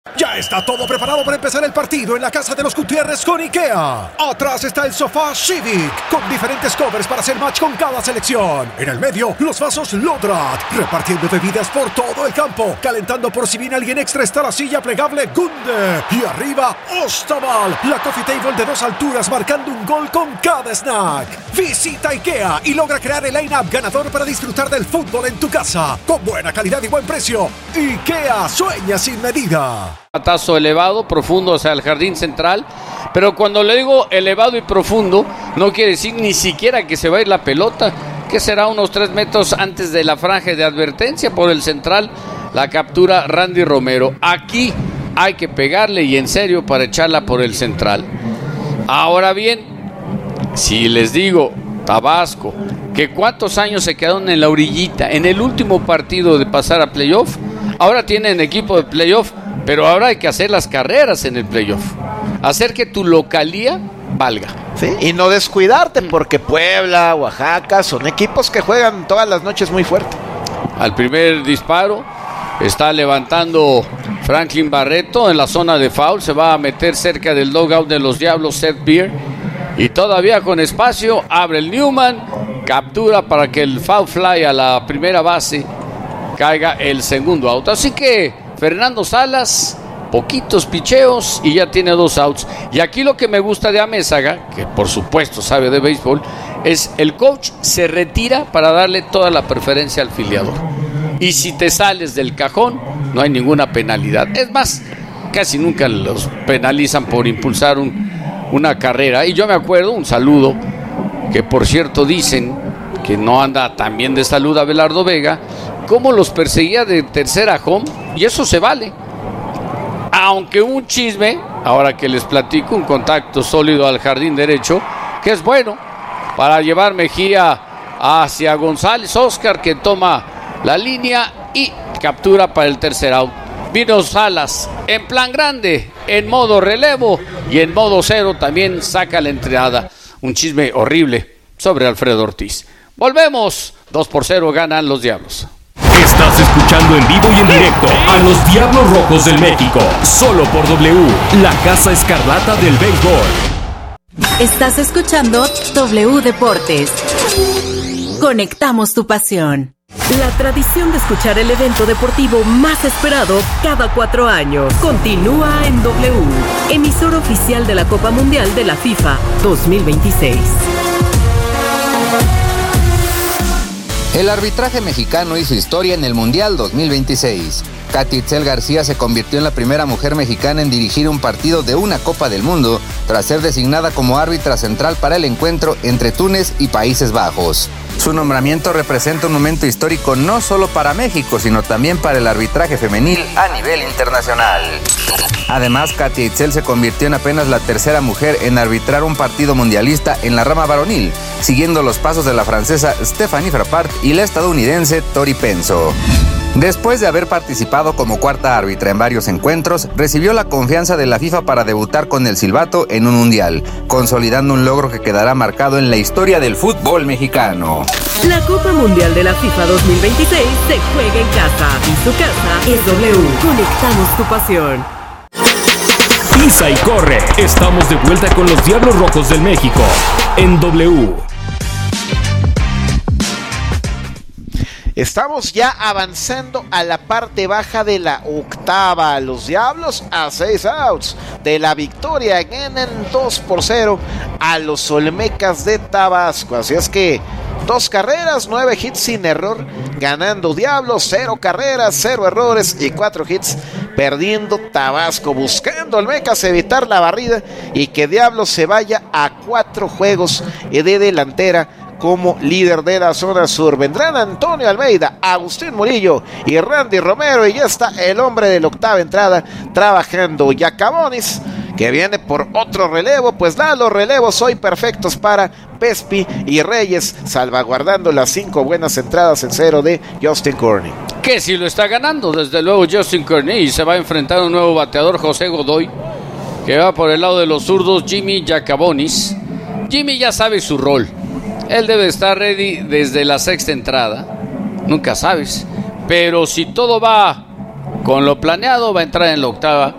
Ya está todo preparado para empezar el partido en la casa de los Gutiérrez con IKEA. Atrás está el sofá Civic, con diferentes covers para hacer match con cada selección. En el medio, los vasos Lodrat, repartiendo bebidas por todo el campo. Calentando por si viene alguien extra está la silla plegable Gunde. Y arriba, Ostaval, la coffee table de 2 alturas marcando un gol con cada snack. Visita IKEA y logra crear el line-up ganador para disfrutar del fútbol en tu casa. Con buena calidad y buen precio. IKEA sueña sin medida. Matazo elevado, profundo hacia el jardín central, pero cuando le digo elevado y profundo, no quiere decir ni siquiera que se va a ir la pelota, que será unos 3 metros antes de la franja de advertencia por el central, la captura Randy Romero. Aquí hay que pegarle y en serio para echarla por el central. Ahora bien, si les digo, Tabasco, que cuántos años se quedaron en la orillita, en el último partido de pasar a playoff, ahora tienen equipo de playoff, pero ahora hay que hacer las carreras en el playoff. Hacer que tu localía valga. Sí, y no descuidarte, porque Puebla, Oaxaca son equipos que juegan todas las noches muy fuerte. Al primer disparo está levantando Franklin Barreto en la zona de foul. Se va a meter cerca del dugout de los Diablos Seth Beer. Y todavía con espacio abre el Newman. Captura para que el foul fly a la primera base caiga el segundo out. Así que Fernando Salas, poquitos picheos y ya tiene 2 outs. Y aquí lo que me gusta de Amézaga, que por supuesto sabe de béisbol, es el coach se retira para darle toda la preferencia al filiador. Y si te sales del cajón, no hay ninguna penalidad. Es más, casi nunca los penalizan por impulsar una carrera. Y yo me acuerdo, un saludo, que por cierto dicen que no anda tan bien de salud Abelardo Vega, cómo los perseguía de tercera home, y eso se vale. Aunque un chisme, ahora que les platico, un contacto sólido al jardín derecho, que es bueno para llevar Mejía hacia González Oscar, que toma la línea y captura para el tercer out. Vino Salas en plan grande, en modo relevo y en modo cero también saca la entrada. Un chisme horrible sobre Alfredo Ortiz. Volvemos, 2-0 ganan los Diablos. Estás escuchando en vivo y en directo a los Diablos Rojos del México, solo por W, la Casa Escarlata del béisbol. Estás escuchando W Deportes. Conectamos tu pasión. La tradición de escuchar el evento deportivo más esperado cada 4 años continúa en W, emisor oficial de la Copa Mundial de la FIFA 2026. El arbitraje mexicano hizo historia en el Mundial 2026. Katy Itzel García se convirtió en la primera mujer mexicana en dirigir un partido de una Copa del Mundo, tras ser designada como árbitra central para el encuentro entre Túnez y Países Bajos. Su nombramiento representa un momento histórico no solo para México, sino también para el arbitraje femenil a nivel internacional. Además, Katy Itzel se convirtió en apenas la tercera mujer en arbitrar un partido mundialista en la rama varonil, siguiendo los pasos de la francesa Stéphanie Frappart y la estadounidense Tori Penso. Después de haber participado como cuarta árbitra en varios encuentros, recibió la confianza de la FIFA para debutar con el silbato en un mundial, consolidando un logro que quedará marcado en la historia del fútbol mexicano. La Copa Mundial de la FIFA 2026 se juega en casa y su casa es W. Conectamos tu pasión. Pisa y corre, estamos de vuelta con los Diablos Rojos del México en W. Estamos ya avanzando a la parte baja de la octava. Los Diablos a 6 outs de la victoria ganan 2-0 a los Olmecas de Tabasco. Así es que 2 carreras, 9 hits sin error, ganando Diablos, 0 carreras, 0 errores y 4 hits perdiendo Tabasco, buscando Olmecas evitar la barrida y que Diablos se vaya a 4 juegos de delantera como líder de la zona sur. Vendrán Antonio Almeida, Agustín Murillo y Randy Romero, y ya está el hombre de la octava entrada trabajando, Yacabonis, que viene por otro relevo. Pues los relevos hoy perfectos para Pespi y Reyes, salvaguardando las 5 buenas entradas en 0 de Justin Corney. Que si lo está ganando, desde luego, Justin Corney, y se va a enfrentar a un nuevo bateador, José Godoy, que va por el lado de los zurdos, Jimmy Yacabonis. Jimmy ya sabe su rol. Él debe estar ready desde la 6ª entrada. Nunca sabes. Pero si todo va con lo planeado va a entrar en la octava